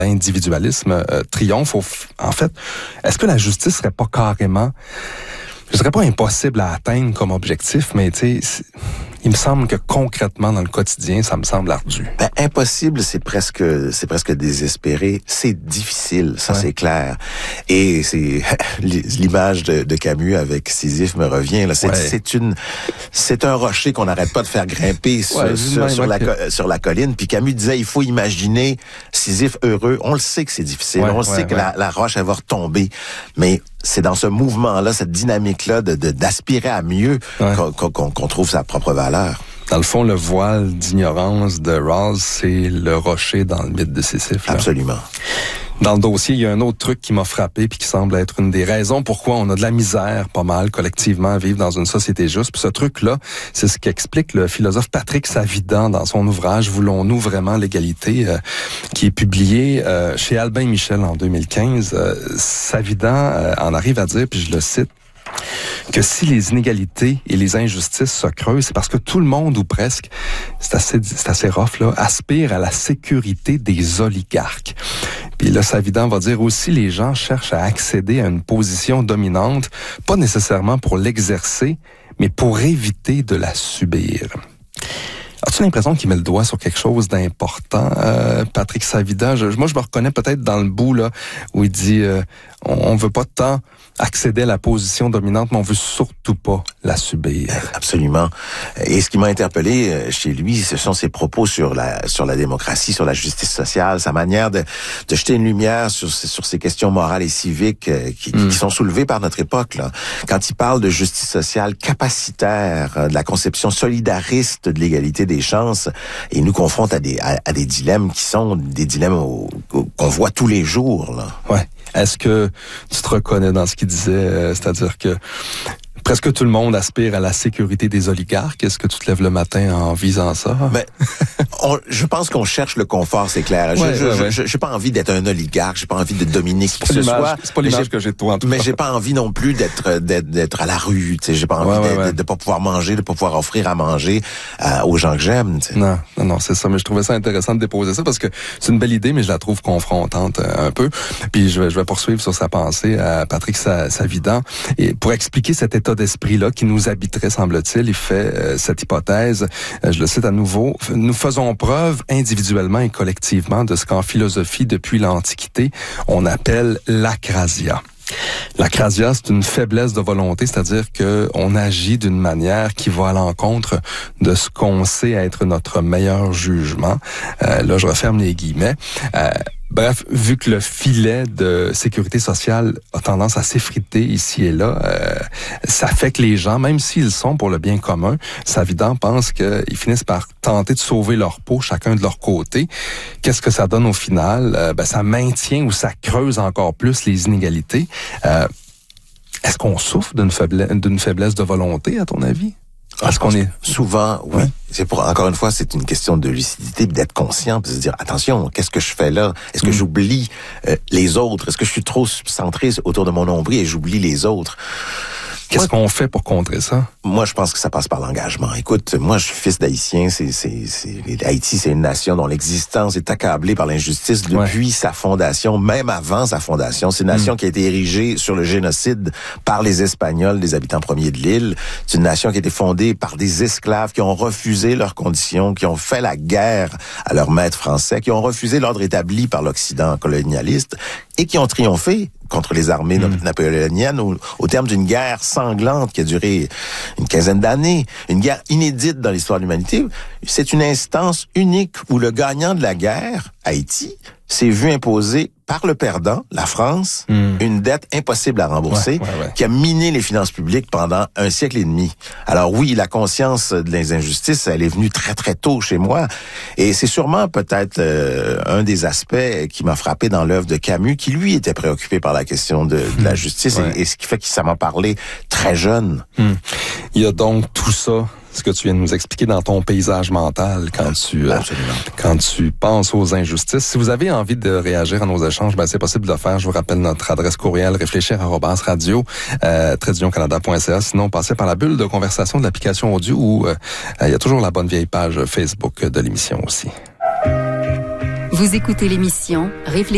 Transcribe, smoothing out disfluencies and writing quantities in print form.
l'individualisme triomphe. En fait, est-ce que la justice serait pas carrément, je dirais pas impossible à atteindre comme objectif, mais tu sais, il me semble que concrètement dans le quotidien, ça me semble ardu. Impossible, c'est presque désespéré. C'est difficile, ça c'est clair. Et c'est l'image de Camus avec Sisyphe me revient là. C'est un rocher qu'on n'arrête pas de faire grimper sur la colline. Puis Camus disait il faut imaginer Sisyphe heureux. On le sait que c'est difficile. On le sait que la roche elle va retomber, mais c'est dans ce mouvement-là, cette dynamique-là d'aspirer à mieux qu'on trouve sa propre valeur. Dans le fond, le voile d'ignorance de Rawls, c'est le rocher dans le mythe de Sisyphe. Là. Absolument. Dans le dossier, il y a un autre truc qui m'a frappé puis qui semble être une des raisons pourquoi on a de la misère pas mal collectivement à vivre dans une société juste. Puis ce truc-là, c'est ce qu'explique le philosophe Patrick Savidan dans son ouvrage « Voulons-nous vraiment l'égalité » qui est publié chez Albin Michel en 2015. Savidan en arrive à dire, puis je le cite, que si les inégalités et les injustices se creusent, c'est parce que tout le monde, ou presque, c'est assez rough, là, aspire à la sécurité des oligarques. Puis là, Savidan va dire aussi, les gens cherchent à accéder à une position dominante, pas nécessairement pour l'exercer, mais pour éviter de la subir. As-tu l'impression qu'il met le doigt sur quelque chose d'important, Patrick Savidan? Moi, je me reconnais peut-être dans le bout là où il dit on veut pas tant accéder à la position dominante, mais on veut surtout pas la subir. Absolument. Et ce qui m'a interpellé chez lui, ce sont ses propos sur la démocratie, sur la justice sociale, sa manière de jeter une lumière sur ces questions morales et civiques qui sont soulevées par notre époque. Là. Quand il parle de justice sociale capacitaire, de la conception solidariste de l'égalité des chances, il nous confronte à des dilemmes qui sont des dilemmes qu'on voit tous les jours. Là. Ouais. Est-ce que tu te reconnais dans ce qu'il disait, c'est-à-dire que presque tout le monde aspire à la sécurité des oligarques. Est-ce que tu te lèves le matin en visant ça? Ben, je pense qu'on cherche le confort, c'est clair. J'ai pas envie d'être un oligarque, j'ai pas envie de dominer qui que ce soit. C'est pas l'image que j'ai de toi en tout cas. Mais j'ai pas envie non plus d'être à la rue. Tu sais, j'ai pas envie de pas pouvoir manger, de pas pouvoir offrir à manger aux gens que j'aime. Tu sais. Non, c'est ça. Mais je trouvais ça intéressant de déposer ça parce que c'est une belle idée, mais je la trouve confrontante un peu. Puis je vais poursuivre sur sa pensée à Patrick Savidan et pour expliquer cet état d'esprit-là qui nous habiterait, semble-t-il. Il fait cette hypothèse, je le cite à nouveau, « Nous faisons preuve individuellement et collectivement de ce qu'en philosophie, depuis l'Antiquité, on appelle l'acrasia ». L'acrasia, c'est une faiblesse de volonté, c'est-à-dire que on agit d'une manière qui va à l'encontre de ce qu'on sait être notre meilleur jugement. Là, je referme les guillemets. Bref, vu que le filet de sécurité sociale a tendance à s'effriter ici et là, ça fait que les gens, même s'ils sont pour le bien commun, Savidan pense qu'ils finissent par tenter de sauver leur peau, chacun de leur côté. Qu'est-ce que ça donne au final? Ça maintient ou ça creuse encore plus les inégalités. Est-ce qu'on souffre d'une faiblesse de volonté, à ton avis? Est-ce qu'on est souvent, oui. Ouais. Encore une fois, c'est une question de lucidité, d'être conscient, de se dire attention, qu'est-ce que je fais là? Est-ce que j'oublie les autres? Est-ce que je suis trop centré autour de mon nombril et j'oublie les autres? Qu'est-ce qu'on fait pour contrer ça? Moi, je pense que ça passe par l'engagement. Écoute, moi, je suis fils d'Haïtien. Haïti, c'est une nation dont l'existence est accablée par l'injustice depuis sa fondation, même avant sa fondation. C'est une nation qui a été érigée sur le génocide par les Espagnols, des habitants premiers de l'île. C'est une nation qui a été fondée par des esclaves qui ont refusé leurs conditions, qui ont fait la guerre à leurs maîtres français, qui ont refusé l'ordre établi par l'Occident colonialiste et qui ont triomphé contre les armées napoléoniennes au terme d'une guerre sanglante qui a duré une quinzaine d'années, une guerre inédite dans l'histoire de l'humanité. C'est une instance unique où le gagnant de la guerre, Haïti, s'est vu imposer par le perdant, la France, une dette impossible à rembourser, qui a miné les finances publiques pendant un siècle et demi. Alors oui, la conscience de les injustices, elle est venue très très tôt chez moi, et c'est sûrement peut-être un des aspects qui m'a frappé dans l'œuvre de Camus, qui lui était préoccupé par la question de la justice, et ce qui fait que ça m'a parlé très jeune. Il y a donc tout ça, ce que tu viens de nous expliquer dans ton paysage mental quand tu penses aux injustices. Si vous avez envie de réagir à nos échanges, c'est possible de le faire. Je vous rappelle notre adresse courriel réfléchir@radio-canada.ca. Sinon, passez par la bulle de conversation de l'application audio où il y a toujours la bonne vieille page Facebook de l'émission aussi. Vous écoutez l'émission Réfléchir